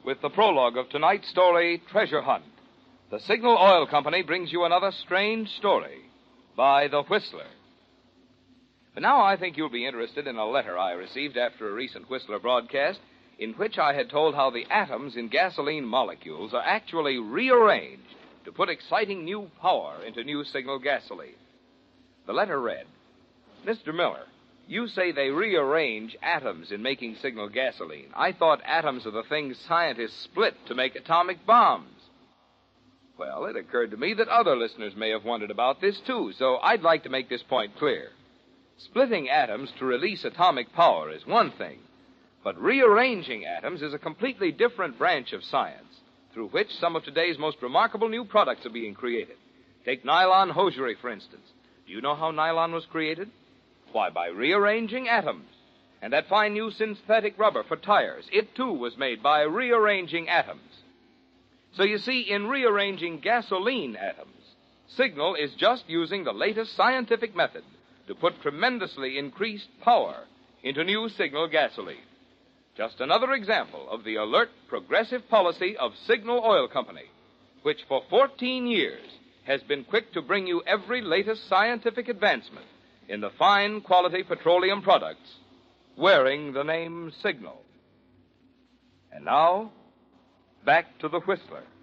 with the prologue of tonight's story, Treasure Hunt. The Signal Oil Company brings you another strange story by The Whistler. But now I think you'll be interested in a letter I received after a recent Whistler broadcast in which I had told how the atoms in gasoline molecules are actually rearranged to put exciting new power into new Signal gasoline. The letter read, Mr. Miller, you say they rearrange atoms in making Signal gasoline. I thought atoms are the things scientists split to make atomic bombs. Well, it occurred to me that other listeners may have wondered about this, too, so I'd like to make this point clear. Splitting atoms to release atomic power is one thing, but rearranging atoms is a completely different branch of science, through which some of today's most remarkable new products are being created. Take nylon hosiery, for instance. Do you know how nylon was created? Why, by rearranging atoms. And that fine new synthetic rubber for tires, it too was made by rearranging atoms. So you see, in rearranging gasoline atoms, Signal is just using the latest scientific method to put tremendously increased power into new Signal gasoline. Just another example of the alert, progressive policy of Signal Oil Company, which for 14 years has been quick to bring you every latest scientific advancement in the fine quality petroleum products, wearing the name Signal. And now, back to the Whistler.